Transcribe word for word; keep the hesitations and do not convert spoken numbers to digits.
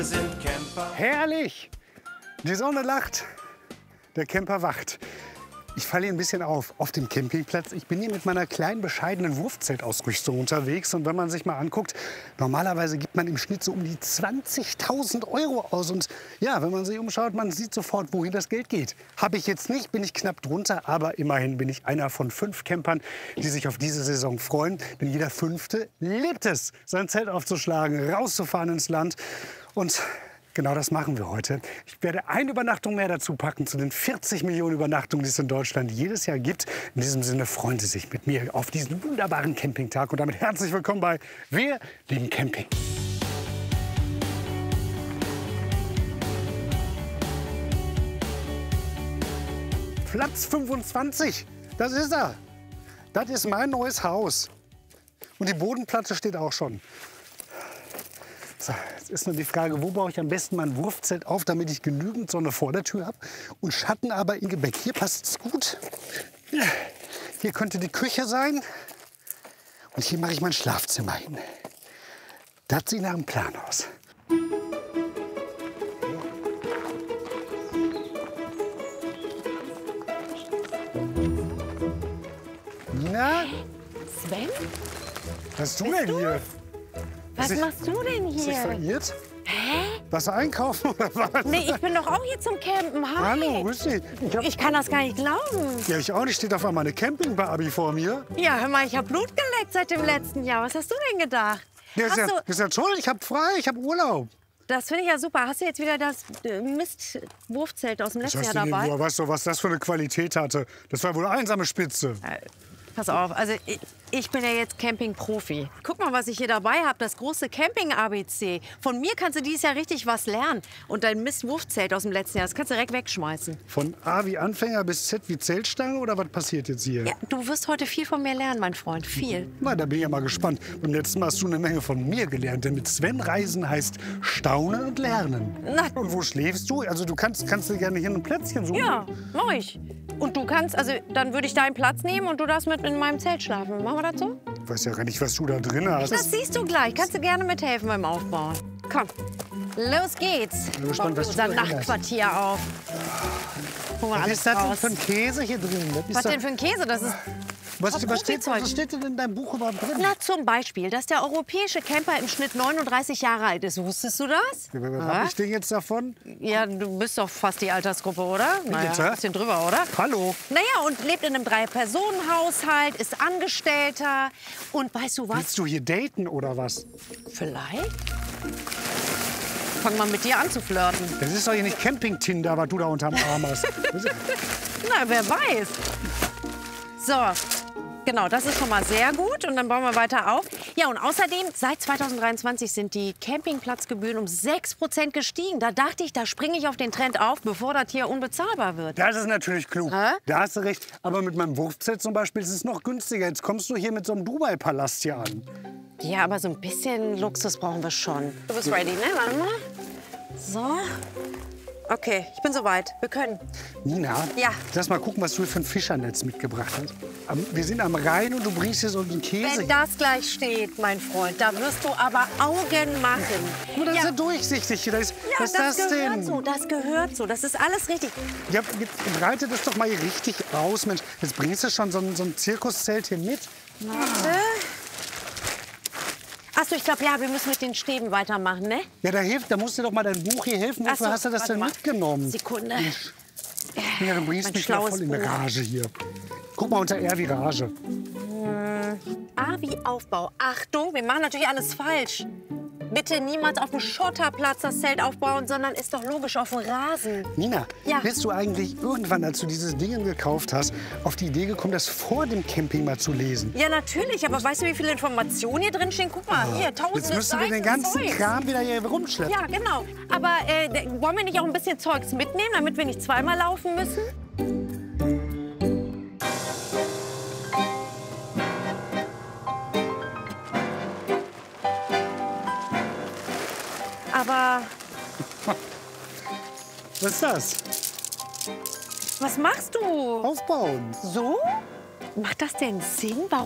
Sind Camper. Herrlich! Die Sonne lacht, der Camper wacht. Ich falle hier ein bisschen auf, auf dem Campingplatz. Ich bin hier mit meiner kleinen, bescheidenen Wurfzeltausrüstung unterwegs. Und wenn man sich mal anguckt, normalerweise gibt man im Schnitt so um die zwanzigtausend Euro aus. Und ja, wenn man sich umschaut, man sieht sofort, wohin das Geld geht. Habe ich jetzt nicht, bin ich knapp drunter. Aber immerhin bin ich einer von fünf Campern, die sich auf diese Saison freuen. Denn jeder Fünfte liebt es, sein Zelt aufzuschlagen, rauszufahren ins Land. Und genau das machen wir heute. Ich werde eine Übernachtung mehr dazu packen zu den vierzig Millionen Übernachtungen, die es in Deutschland jedes Jahr gibt. In diesem Sinne freuen Sie sich mit mir auf diesen wunderbaren Campingtag. Und damit herzlich willkommen bei Wir lieben Camping. Platz fünfundzwanzig, das ist er. Das ist mein neues Haus. Und die Bodenplatte steht auch schon. So, jetzt ist nur die Frage, wo baue ich am besten mein Wurfzelt auf, damit ich genügend Sonne vor der Tür habe und Schatten aber in Gebäck. Hier passt es gut. Hier könnte die Küche sein. Und hier mache ich mein Schlafzimmer hin. Das sieht nach einem Plan aus. Na, Sven? was hast du denn hier? Was Ist- machst du denn Ist dich hier? verirrt? Hä? Was einkaufen oder was? Nee, ich bin doch auch hier zum Campen. Hi. Hallo, grüß dich. Ich hab, Ich kann das gar nicht glauben. ja, ich auch nicht. Steht auf einmal eine Camping-Barbie vor mir. Ja, hör mal, ich habe Blut geleckt seit dem letzten Jahr. Was hast du denn gedacht? Ja, ist, Hast ja, du, ist ja toll. Ich habe frei. Ich habe Urlaub. das finde ich ja super. Hast du jetzt wieder das äh, Mist-Wurfzelt aus dem letzten Jahr du, dabei? woher weißt du, was das für eine Qualität hatte? Das war wohl eine einsame Spitze. Pass auf, also ich, ich bin ja jetzt Camping-Profi. Guck mal, was ich hier dabei habe, das große Camping-A B C. Von mir kannst du dieses Jahr richtig was lernen. Und dein Mist-Wurfzelt aus dem letzten Jahr, das kannst du direkt wegschmeißen. Von A wie Anfänger bis Z wie Zeltstange oder was passiert jetzt hier? Ja, du wirst heute viel von mir lernen, mein Freund, viel. Na, da bin ich ja mal gespannt. Beim letzten Mal hast du eine Menge von mir gelernt. Denn mit Sven reisen heißt staunen und lernen. Na, Und wo schläfst du? Also du kannst, kannst dir gerne hier ein Plätzchen suchen. ja, mach ich. Und du kannst, also dann würde ich deinen Platz nehmen und du darfst mit in meinem Zelt schlafen. Machen wir das so? Ich weiß ja gar nicht, was du da drin hast. Das siehst du gleich. Kannst du gerne mithelfen beim Aufbauen. Komm, los geht's. bin gespannt, Bauen wir was du unser da drin hast. Nachtquartier auf. Guck mal, Was alles ist das denn raus. für ein Käse hier drin? Das ist Was doch- denn für ein Käse? Das ist was, was, steht, Profizeug. was steht denn in deinem Buch überhaupt drin? Na, zum Beispiel, dass der europäische Camper im Schnitt neununddreißig Jahre alt ist. Wusstest du das? Was hab ich denn jetzt davon? Ja, du bist doch fast die Altersgruppe, oder? Naja, Bitte? ein bisschen drüber, oder? Hallo? Naja, und lebt in einem Drei-Personen-Haushalt, ist Angestellter. Und weißt du was? Willst du hier daten oder was? Vielleicht? Fang mal mit dir an zu flirten. Das ist doch hier nicht Camping-Tinder, was du da unterm Arm hast. Das ist- Na, wer weiß. So, genau, das ist schon mal sehr gut. Und dann bauen wir weiter auf. Ja, und außerdem, seit zweitausenddreiundzwanzig sind die Campingplatzgebühren um sechs Prozent gestiegen. Da dachte ich, da springe ich auf den Trend auf, bevor das hier unbezahlbar wird. Das ist natürlich klug. Hä? Da hast du recht. Aber mit meinem Wurfzelt zum Beispiel ist es noch günstiger. Jetzt kommst du hier mit so einem Dubai-Palast hier an. Ja, aber so ein bisschen Luxus brauchen wir schon. Du bist ready, ne? Warte mal. So. Okay, ich bin soweit. Wir können. Nina, Ja. lass mal gucken, was du hier für ein Fischernetz mitgebracht hast. Am- Wir sind am Rhein und du bringst hier so einen Käse. Wenn das gleich steht, mein Freund, da wirst du aber Augen machen. Guck mal, das ist ja, ja durchsichtig. hier. Da ist, ja, was ist das, gehört denn? so, das gehört so. Das ist alles richtig. Ja, jetzt breite das doch mal hier richtig aus, Mensch. Jetzt bringst du schon so ein, so ein Zirkuszelt hier mit. Warte. Achso, ich glaube, ja, wir müssen mit den Stäben weitermachen, ne? Ja, da hilft, da musst du doch mal dein Buch hier helfen. Wofür Ach so, hast du das warte denn mal. mitgenommen? Sekunde. Ja, du bringst Mein mich ja schlaues voll in Buch. Rage hier. Guck mal unter R wie Rage. A wie Aufbau. Achtung, wir machen natürlich alles falsch. Bitte niemals auf dem Schotterplatz das Zelt aufbauen, sondern ist doch logisch auf dem Rasen. Nina, Ja. bist du eigentlich irgendwann, als du dieses Ding gekauft hast, auf die Idee gekommen, das vor dem Camping mal zu lesen? Ja, natürlich, aber weißt du, wie viele Informationen hier drin stehen? Guck mal, hier, tausende Jetzt müssen wir den Seiten ganzen Zeugs. Kram wieder hier rumschleppen. Ja, genau. Aber äh, wollen wir nicht auch ein bisschen Zeugs mitnehmen, damit wir nicht zweimal laufen müssen? Aber Was ist das? was machst du? Aufbauen. So? Macht das denn Sinn? Warum